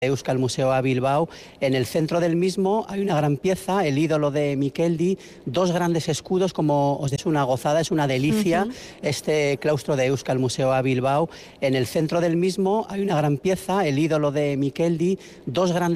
Euskal Museo a Bilbao. En el centro del mismo hay una gran pieza, el ídolo de Miqueldi, dos grandes escudos, como os decía, una gozada, es una delicia este claustro de Euskal Museo a Bilbao. En el centro del mismo hay una gran pieza, el ídolo de Miqueldi, dos grandes